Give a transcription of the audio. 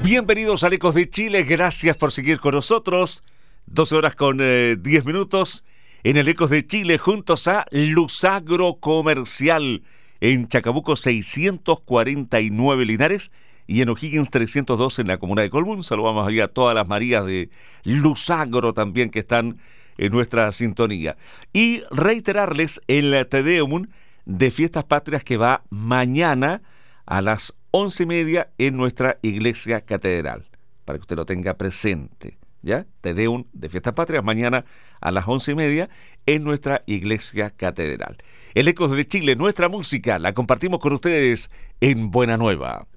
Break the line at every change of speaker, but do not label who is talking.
Bienvenidos a Ecos de Chile, gracias por seguir con nosotros. 12 horas con 10 minutos en el Ecos de Chile, juntos a Luz Agrocomercial en Chacabuco 649 Linares y en O'Higgins 302 en la comuna de Colbún. Saludamos ahí a todas las Marías de Luz Agro también que están en nuestra sintonía. Y reiterarles el Te Deum de Fiestas Patrias que va mañana a las 11:30 en nuestra iglesia catedral, para que usted lo tenga presente, ¿ya? Te Deum de Fiestas Patrias mañana a las 11:30 en nuestra iglesia catedral. El Ecos de Chile, nuestra música, la compartimos con ustedes en Buena Nueva.